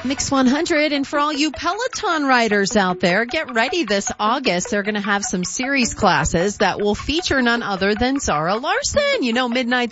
Mix 100, and for all you Peloton riders out there, get ready this August. They're going to have some series classes that will feature none other than Zara Larson. You know, Midnight